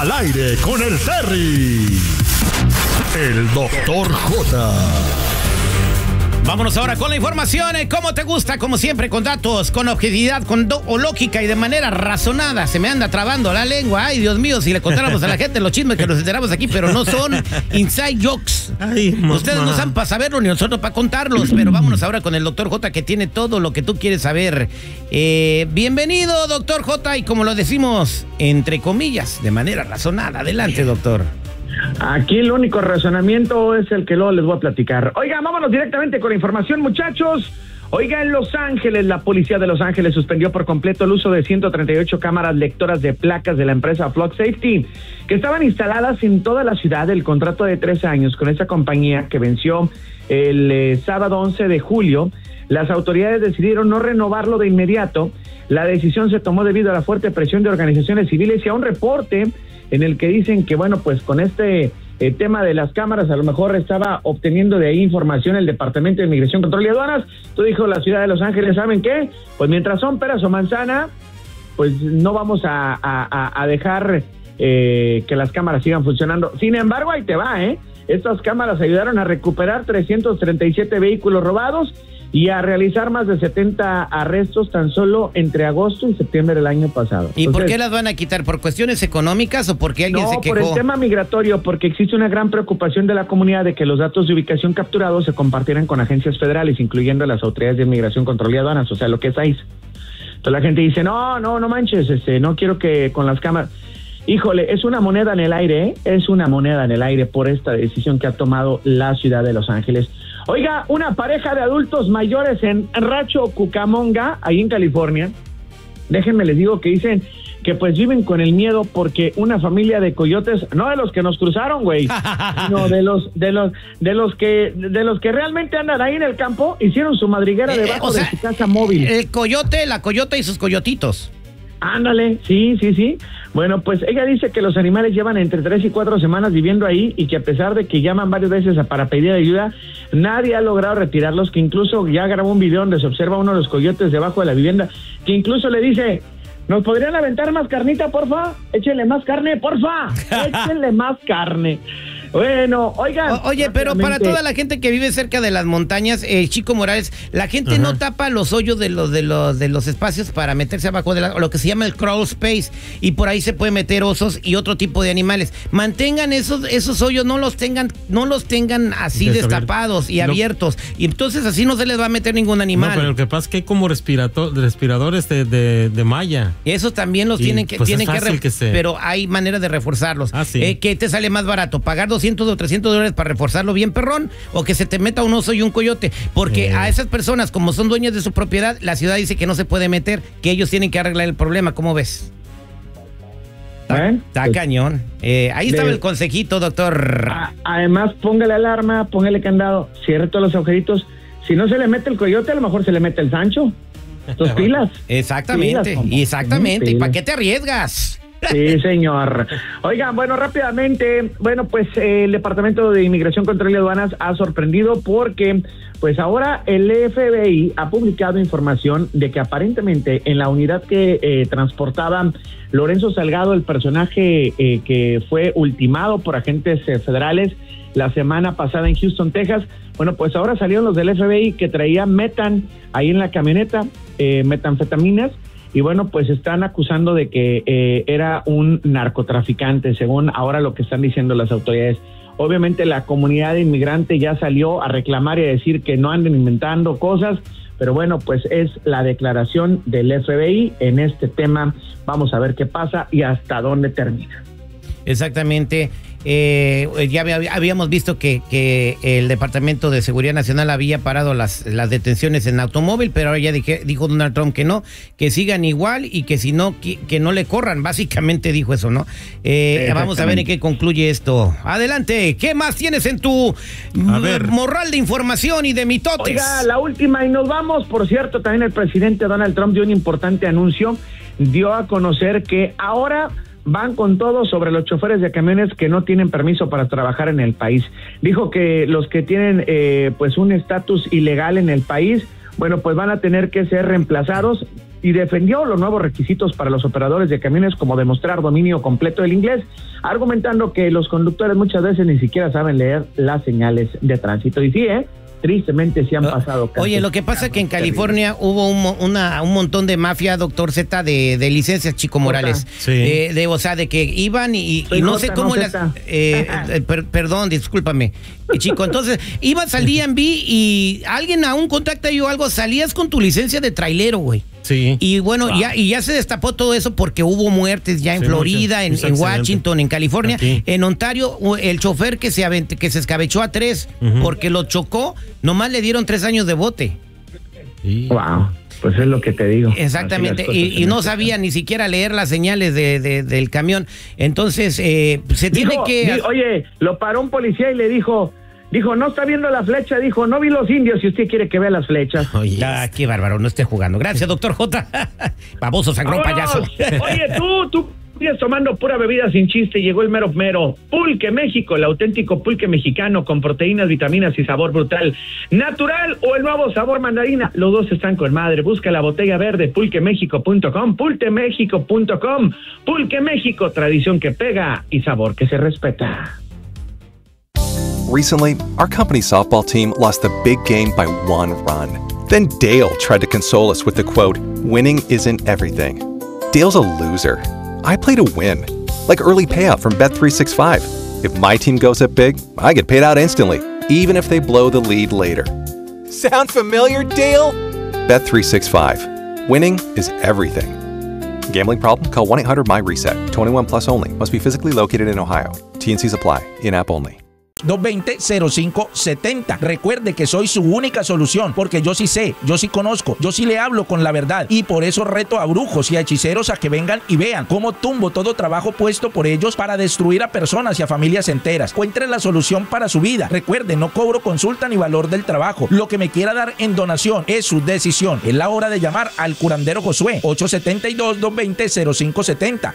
Al aire con el Terry. El Dr. J. Vámonos ahora con la información. ¿Cómo te gusta? Como siempre, con datos, con objetividad, o lógica y de manera razonada. Se me anda trabando la lengua. Ay, Dios mío, si le contáramos a la gente los chismes que nos enteramos aquí, pero no son inside jokes. Ay, ustedes no saben para saberlo ni nosotros para contarlos. Pero vámonos ahora con el Dr. J, que tiene todo lo que tú quieres saber. Bienvenido, Dr. J, y como lo decimos, entre comillas, de manera razonada. Adelante, doctor. Aquí el único razonamiento es el que luego les voy a platicar. Oiga, vámonos directamente con la información, muchachos. Oiga, en Los Ángeles, la policía de Los Ángeles suspendió por completo el uso de 138 cámaras lectoras de placas de la empresa Flock Safety, que estaban instaladas en toda la ciudad. El contrato de 3 años con esa compañía, que venció el sábado 11 de julio, las autoridades decidieron no renovarlo de inmediato. La decisión se tomó debido a la fuerte presión de organizaciones civiles y a un reporte en el que dicen que, bueno, pues con este tema de las cámaras, a lo mejor estaba obteniendo de ahí información el Departamento de Inmigración, Control y Aduanas. Tú dijo la ciudad de Los Ángeles, ¿saben qué? Pues mientras son peras o manzana, pues no vamos a dejar que las cámaras sigan funcionando. Sin embargo, ahí te va, estas cámaras ayudaron a recuperar 337 vehículos robados y a realizar más de 70 arrestos tan solo entre agosto y septiembre del año pasado. ¿Y por qué las van a quitar? ¿Por cuestiones económicas o porque alguien se quejó? No, por el tema migratorio, porque existe una gran preocupación de la comunidad de que los datos de ubicación capturados se compartieran con agencias federales, incluyendo las autoridades de Inmigración, Control y Aduanas, o sea, lo que es ICE. Entonces la gente dice, no manches, no quiero que con las cámaras... Híjole, es una moneda en el aire, es una moneda en el aire por esta decisión que ha tomado la ciudad de Los Ángeles. Oiga, una pareja de adultos mayores en Rancho Cucamonga, ahí en California, déjenme les digo que dicen que pues viven con el miedo porque una familia de coyotes, no de los que nos cruzaron, güey, sino de los que realmente andan ahí en el campo, hicieron su madriguera debajo de su casa móvil. El coyote, la coyota y sus coyotitos. Ándale, sí. Bueno, pues ella dice que los animales llevan entre 3 y 4 semanas viviendo ahí y que a pesar de que llaman varias veces para pedir ayuda, nadie ha logrado retirarlos, que incluso ya grabó un video donde se observa uno de los coyotes debajo de la vivienda, que incluso le dice, ¿nos podrían aventar más carnita, porfa? Échenle más carne, porfa, échenle más carne. Bueno, oigan. Oye, pero para toda la gente que vive cerca de las montañas, Chico Morales, la gente no tapa los hoyos de los espacios para meterse abajo de lo que se llama el crawl space, y por ahí se puede meter osos y otro tipo de animales. Mantengan esos hoyos, no los tengan así destapados y abiertos, y entonces así no se les va a meter ningún animal. No, pero lo que pasa es que hay como respiradores de malla. Esos también los tienen que pero hay manera de reforzarlos. Sí. ¿Qué te sale más barato? ¿Pagar $200 o $300 para reforzarlo bien perrón, o que se te meta un oso y un coyote? Porque a esas personas, como son dueñas de su propiedad, la ciudad dice que no se puede meter, que ellos tienen que arreglar el problema. ¿Cómo ves? Está cañón. Ahí estaba el consejito, doctor. Además, póngale alarma, póngale candado, cierre todos los agujeritos. Si no se le mete el coyote, a lo mejor se le mete el Sancho. Tus pilas. Exactamente. ¿Y para qué te arriesgas? Sí, señor. Oigan, bueno, rápidamente, pues el Departamento de Inmigración, Control y Aduanas ha sorprendido porque, pues ahora el FBI ha publicado información de que aparentemente en la unidad que transportaba Lorenzo Salgado, el personaje que fue ultimado por agentes federales la semana pasada en Houston, Texas, bueno, pues ahora salieron los del FBI que traían metan ahí en la camioneta, metanfetaminas. Y bueno, pues están acusando de que era un narcotraficante, según ahora lo que están diciendo las autoridades. Obviamente la comunidad inmigrante ya salió a reclamar y a decir que no anden inventando cosas, pero bueno, pues es la declaración del FBI en este tema. Vamos a ver qué pasa y hasta dónde termina. Exactamente. Ya habíamos visto que el Departamento de Seguridad Nacional había parado las detenciones en automóvil, pero ahora ya dijo Donald Trump que no, que sigan igual y que si no, que no le corran. Básicamente dijo eso, ¿no? Vamos a ver en qué concluye esto. Adelante, ¿qué más tienes en tu morral de información y de mitotes? Oiga, la última y nos vamos. Por cierto, también el presidente Donald Trump dio un importante anuncio, dio a conocer que ahora van con todo sobre los choferes de camiones que no tienen permiso para trabajar en el país. Dijo que los que tienen pues un estatus ilegal en el país, bueno, pues van a tener que ser reemplazados, y defendió los nuevos requisitos para los operadores de camiones, como demostrar dominio completo del inglés, argumentando que los conductores muchas veces ni siquiera saben leer las señales de tránsito. Y sí, tristemente sí han pasado casos. Oye, lo que pasa es que en California hubo un montón de mafia, doctor Z, de licencias, Chico Morales. Sí. O sea, de que iban y no sé cómo... perdón, discúlpame, Chico. Entonces, ibas al DMV y alguien aún contacta yo algo, salías con tu licencia de trailero, güey. Sí. Y bueno, ya se destapó todo eso porque hubo muertes ya en Florida, en Washington, en California, aquí. En Ontario, el chofer que se escabechó a 3 porque lo chocó, nomás le dieron 3 años de bote. Wow, pues es lo que te digo. Exactamente, y no sabía ni siquiera leer las señales del camión. Entonces, se tiene que... Oye, lo paró un policía y le dijo, no está viendo la flecha, dijo, no vi los indios, si usted quiere que vea las flechas. Oye, qué bárbaro, no esté jugando. Gracias, doctor J. Baboso, sangrón, payaso. Oye, tú sigues tomando pura bebida sin chiste, llegó el mero mero. Pulque México, el auténtico pulque mexicano con proteínas, vitaminas y sabor brutal. Natural o el nuevo sabor mandarina, los dos están con madre. Busca la botella verde, pulquemexico.com, pulquemexico.com. Pulque México, tradición que pega y sabor que se respeta. Recently, our company's softball team lost the big game by 1 run. Then Dale tried to console us with the quote, "Winning isn't everything." Dale's a loser. I play to win, like early payout from Bet365. If my team goes up big, I get paid out instantly, even if they blow the lead later. Sound familiar, Dale? Bet365. Winning is everything. Gambling problem? Call 1-800-MY-RESET. 21 plus only. Must be physically located in Ohio. T&Cs apply. In-app only. 220-0570. Recuerde que soy su única solución, porque yo sí sé, yo sí conozco, yo sí le hablo con la verdad, y por eso reto a brujos y a hechiceros a que vengan y vean cómo tumbo todo trabajo puesto por ellos para destruir a personas y a familias enteras. Encuentre la solución para su vida. Recuerde, no cobro consulta ni valor del trabajo. Lo que me quiera dar en donación es su decisión. Es la hora de llamar al curandero Josué. 872-220-0570.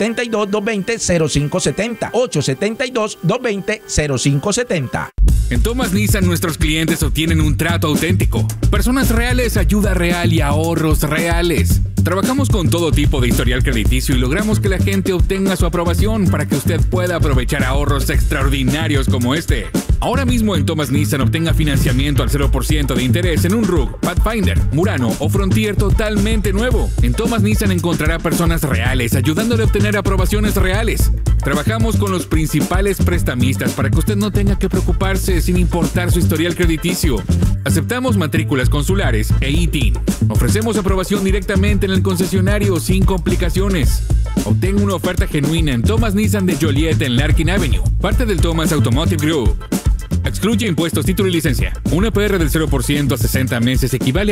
872-220-0570. 872-220-0570. En Thomas Nissan nuestros clientes obtienen un trato auténtico, personas reales, ayuda real y ahorros reales. Trabajamos con todo tipo de historial crediticio y logramos que la gente obtenga su aprobación para que usted pueda aprovechar ahorros extraordinarios como este. Ahora mismo en Thomas Nissan obtenga financiamiento al 0% de interés en un RUG, Pathfinder, Murano o Frontier totalmente nuevo. En Thomas Nissan encontrará personas reales ayudándole a obtener aprobaciones reales. Trabajamos con los principales prestamistas para que usted no tenga que preocuparse sin importar su historial crediticio. Aceptamos matrículas consulares e ITIN. Ofrecemos aprobación directamente en el concesionario sin complicaciones. Obtenga una oferta genuina en Thomas Nissan de Joliet en Larkin Avenue, parte del Thomas Automotive Group. Excluye impuestos, título y licencia. Una APR del 0% a 60 meses equivale a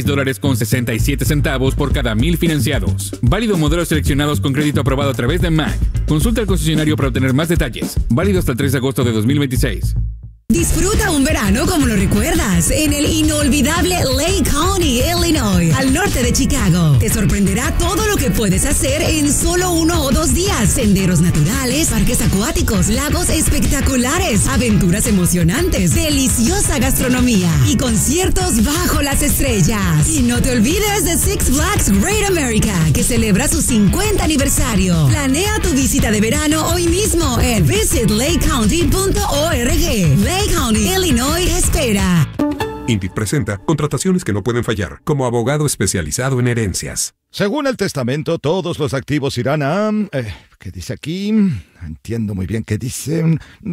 $16.67 por cada 1,000 financiados. Válido modelos seleccionados con crédito aprobado a través de MAC. Consulta al concesionario para obtener más detalles. Válido hasta el 3 de agosto de 2026. Disfruta un verano como lo recuerdas en el inolvidable Lake County, Illinois, al norte de Chicago. Te sorprenderá todo lo que puedes hacer en solo 1 o 2 días. Senderos naturales, parques acuáticos, lagos espectaculares, aventuras emocionantes, deliciosa gastronomía y conciertos bajo las estrellas. Y no te olvides de Six Flags Great America, que celebra su 50 aniversario. Planea tu visita de verano hoy mismo en visitlakecounty.org. Lake County, Illinois espera. INDIT presenta contrataciones que no pueden fallar como abogado especializado en herencias. Según el testamento, todos los activos irán a... ¿qué dice aquí? No entiendo muy bien qué dice.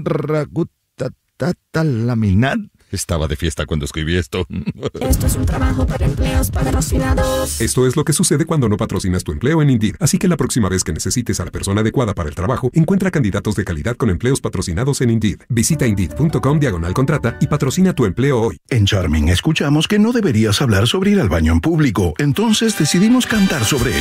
Ragutatalaminat. Estaba de fiesta cuando escribí esto. Esto es un trabajo para empleos patrocinados. Esto es lo que sucede cuando no patrocinas tu empleo en Indeed. Así que la próxima vez que necesites a la persona adecuada para el trabajo, encuentra candidatos de calidad con empleos patrocinados en Indeed. Visita Indeed.com/contrata y patrocina tu empleo hoy. En Charming escuchamos que no deberías hablar sobre ir al baño en público. Entonces decidimos cantar sobre él.